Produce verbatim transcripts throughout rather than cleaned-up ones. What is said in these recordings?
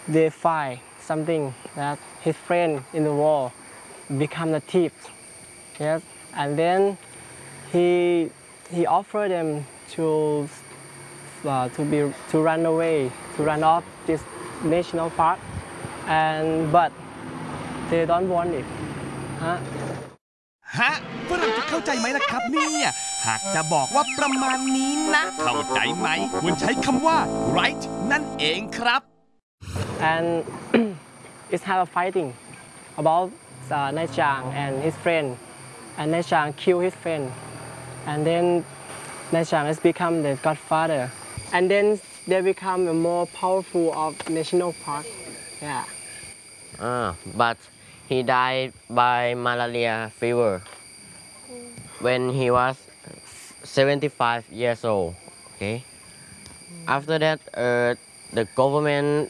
they find something that his friend in the wall become the thief. Yes, and then he he offered them to uh, to be to run away, to run off this national park, and but they don't want it. Huh? ฮะฝรั่งจะเข้าใจไหมล่ะครับเนี่ยหากจะบอกว่าประมาณนี้นะเข้าใจไหมควรใช้คำว่า right นั่นเองครับ And it's have a fighting about uh, Nai Chang and his friend, and Nai Chang kill his friend, and then Nai Chang has become the godfather, and then they become a more powerful of national park. Yeah. Uh, but he died by malaria fever when he was seventy-five years old. Okay. After that, uh, the government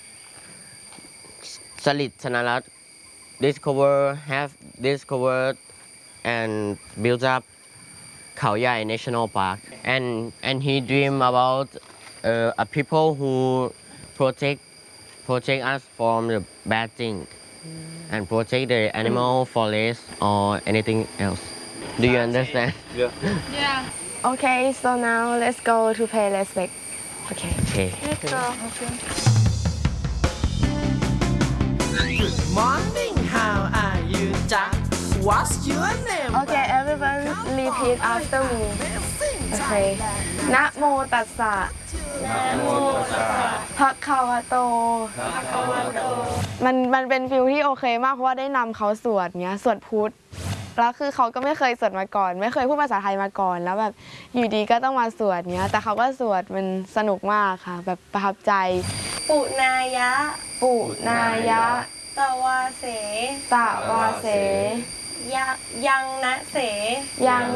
Salit Thanarat discover have discovered and built up Khao Yai National Park, and and he dream about uh, a people who protect protect us from the bad thing and protect the animal forest or anything else. Do you understand? Yeah. Yeah. Okay, so now let's go to pay respect. Okay. Okay. Let's go. Good morning, how are you, Jack? What's your name? Okay, everyone repeat after me. Okay. นะโมตัสสะภะคะวะโตมันมันเป็นฟิลที่โอเคมากเพราะว่าได้นำเขาสวดเนี้ยสวดพุทธแล้วคือเขาก็ไม่เคยสวดมาก่อนไม่เคยพูดภาษาไทยมาก่อนแล้วแบบอยู่ดีก็ต้องมาสวดเนี้ยแต่เขาก็สวดมันสนุกมากค่ะแบบประทับใจปุนายะปุนายะตวาเสตะวาเสยะยังนะเสยัง